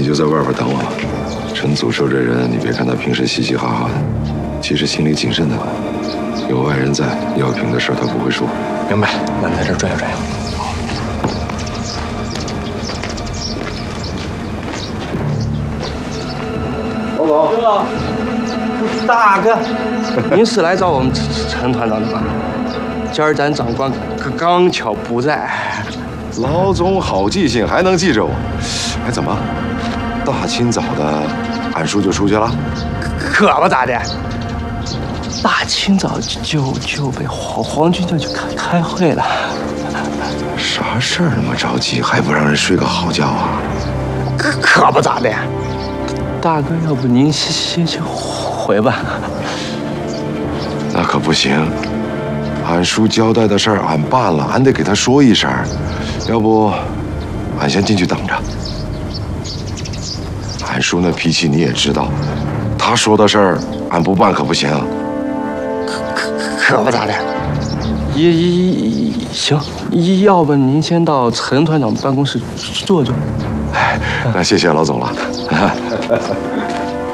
就在外边等我。陈祖寿这人，你别看他平时嘻嘻哈哈的，其实心里谨慎的很。有外人在，药品的事他不会说。 明白，咱在这儿转悠转悠。 老总， 大哥，您是来找我们陈团长的吧？今儿咱长官刚巧不在。 老总好记性，还能记着我。哎，怎么，大清早的，俺叔就出去了？ 可不咋的，大清早就被皇军叫去开会了。 啥事儿那么着急，还不让人睡个好觉啊？ 可不咋的。大哥，要不您先回吧。 那可不行，俺叔交代的事儿俺办了，俺得给他说一声。要不，俺先进去等着。俺叔那脾气你也知道，他说的事儿俺不办可不行。 可不咋的。行，要不您先到陈团长办公室坐坐。 哎，那谢谢老总了。